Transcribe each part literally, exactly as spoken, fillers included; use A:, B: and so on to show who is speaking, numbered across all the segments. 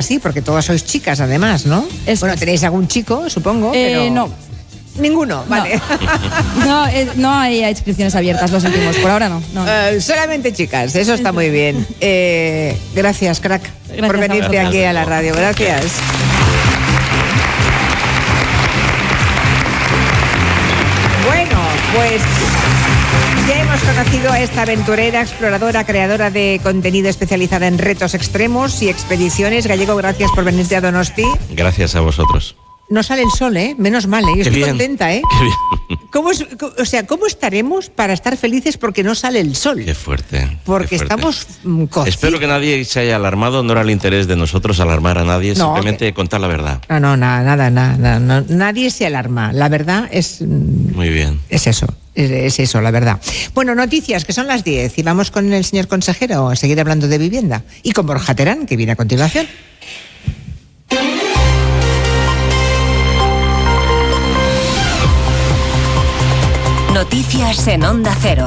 A: sí, porque todas sois chicas además, ¿no?
B: Es
A: bueno, tenéis algún chico, supongo,
B: eh,
A: pero...
B: No.
A: Ninguno, vale.
B: No, no, eh, no hay inscripciones abiertas, lo sentimos, por ahora no. no.
A: Uh, solamente chicas, eso está muy bien. Eh, gracias, crack,
B: Gracias
A: por venirte
B: a
A: aquí a la radio. Gracias. Bueno, pues ya hemos conocido a esta aventurera, exploradora, creadora de contenido especializada en retos extremos y expediciones. Gallego, gracias por venirte a Donosti.
C: Gracias a vosotros.
A: No sale el sol, ¿eh? Menos mal, ¿eh? Yo
C: Qué
A: estoy
C: bien.
A: contenta, ¿eh?
C: Qué bien.
A: ¿Cómo es, o sea, ¿cómo estaremos para estar felices porque no sale el sol?
C: Qué fuerte.
A: Porque
C: qué fuerte.
A: estamos mm, cocidos.
C: Espero que nadie se haya alarmado, no era el interés de nosotros alarmar a nadie,
A: No,
C: simplemente
A: que-
C: contar la verdad.
A: No, no, nada, nada, nada. No, nadie se alarma. La verdad es... mm,
C: Muy bien.
A: Es eso, es, es eso, la verdad. Bueno, noticias, que son las diez, y vamos con el señor consejero a seguir hablando de vivienda. Y con Borja Terán, que viene a continuación.
D: Noticias en Onda Cero.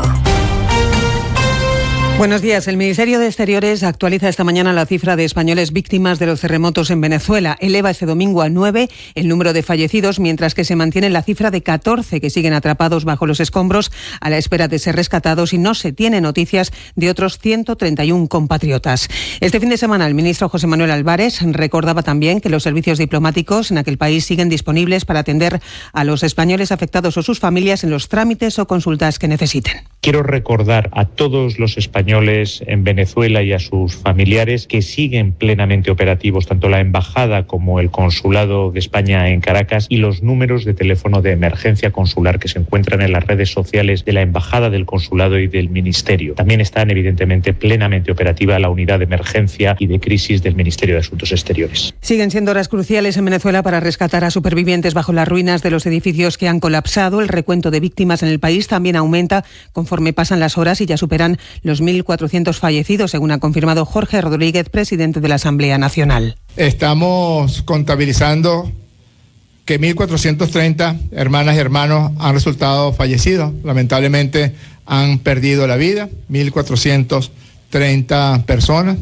E: Buenos días. El Ministerio de Exteriores actualiza esta mañana la cifra de españoles víctimas de los terremotos en Venezuela. Eleva este domingo a nueve el número de fallecidos, mientras que se mantiene la cifra de catorce que siguen atrapados bajo los escombros a la espera de ser rescatados, y no se tiene noticias de otros ciento treinta y uno compatriotas. Este fin de semana el ministro José Manuel Álvarez recordaba también que los servicios diplomáticos en aquel país siguen disponibles para atender a los españoles afectados o sus familias en los trámites o consultas que necesiten.
F: Quiero recordar a todos los españoles en Venezuela y a sus familiares que siguen plenamente operativos tanto la embajada como el consulado de España en Caracas, y los números de teléfono de emergencia consular que se encuentran en las redes sociales de la embajada, del consulado y del ministerio. También están evidentemente plenamente operativa la unidad de emergencia y de crisis del Ministerio de Asuntos Exteriores.
E: Siguen siendo horas cruciales en Venezuela para rescatar a supervivientes bajo las ruinas de los edificios que han colapsado. El recuento de víctimas en el país también aumenta conforme pasan las horas y ya superan los mil cuatrocientos fallecidos, según ha confirmado Jorge Rodríguez, presidente de la Asamblea Nacional.
G: Estamos contabilizando que mil cuatrocientos treinta hermanas y hermanos han resultado fallecidos. Lamentablemente han perdido la vida, mil cuatrocientos treinta personas.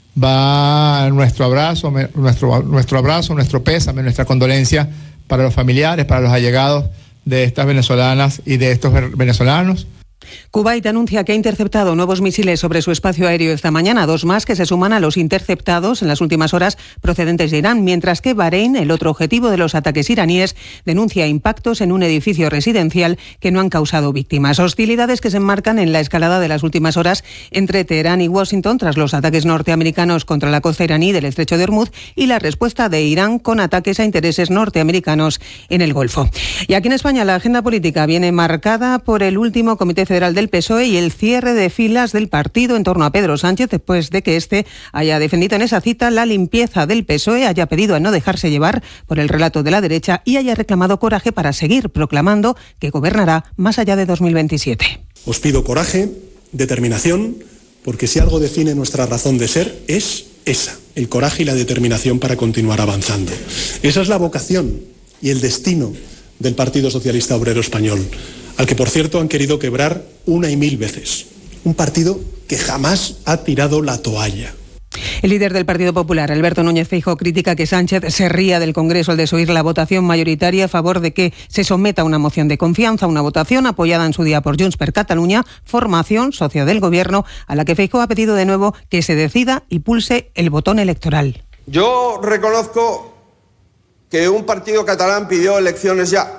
G: Va nuestro abrazo, nuestro, nuestro abrazo, nuestro pésame, nuestra condolencia para los familiares, para los allegados de estas venezolanas y de estos venezolanos.
E: Kuwait anuncia que ha interceptado nuevos misiles sobre su espacio aéreo esta mañana, dos más que se suman a los interceptados en las últimas horas procedentes de Irán, mientras que Bahrein, el otro objetivo de los ataques iraníes, denuncia impactos en un edificio residencial que no han causado víctimas. Hostilidades que se enmarcan en la escalada de las últimas horas entre Teherán y Washington tras los ataques norteamericanos contra la costa iraní del estrecho de Hormuz y la respuesta de Irán con ataques a intereses norteamericanos en el Golfo. Y aquí en España la agenda política viene marcada por el último Comité Federal del P S O E y el cierre de filas del partido en torno a Pedro Sánchez, después de que éste haya defendido en esa cita la limpieza del P S O E, haya pedido a no dejarse llevar por el relato de la derecha y haya reclamado coraje para seguir proclamando que gobernará más allá de dos mil veintisiete.
H: Os pido coraje, determinación, porque si algo define nuestra razón de ser es esa, el coraje y la determinación para continuar avanzando. Esa es la vocación y el destino del Partido Socialista Obrero Español, al que, por cierto, han querido quebrar una y mil veces. Un partido que jamás ha tirado la toalla.
E: El líder del Partido Popular, Alberto Núñez Feijóo, critica que Sánchez se ría del Congreso al desoír la votación mayoritaria a favor de que se someta a una moción de confianza, una votación apoyada en su día por Junts per Catalunya, formación socio del Gobierno, a la que Feijóo ha pedido de nuevo que se decida y pulse el botón electoral.
I: Yo reconozco que un partido catalán pidió elecciones ya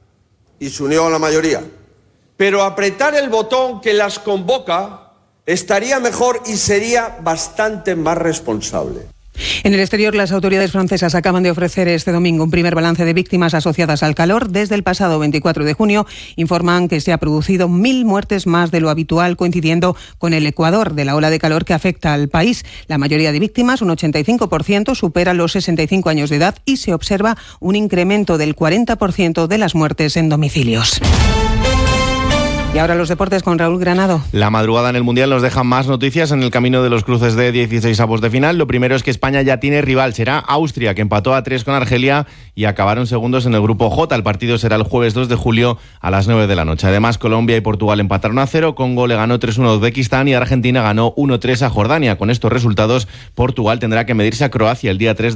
I: y se unió a la mayoría. Pero apretar el botón que las convoca estaría mejor y sería bastante más responsable.
E: En el exterior, las autoridades francesas acaban de ofrecer este domingo un primer balance de víctimas asociadas al calor. Desde el pasado veinticuatro de junio informan que se ha producido mil muertes más de lo habitual, coincidiendo con el ecuador de la ola de calor que afecta al país. La mayoría de víctimas, un ochenta y cinco por ciento, supera los sesenta y cinco años de edad y se observa un incremento del cuarenta por ciento de las muertes en domicilios. Y ahora los deportes con Raúl Granado.
J: La madrugada en el Mundial nos deja más noticias en el camino de los cruces de dieciseisavos de final. Lo primero es que España ya tiene rival, será Austria, que empató a tres con Argelia y acabaron segundos en el grupo J. El partido será el jueves dos de julio a las nueve de la noche. Además, Colombia y Portugal empataron a cero, Congo le ganó tres uno a Uzbekistán y Argentina ganó uno tres a Jordania. Con estos resultados, Portugal tendrá que medirse a Croacia el día tres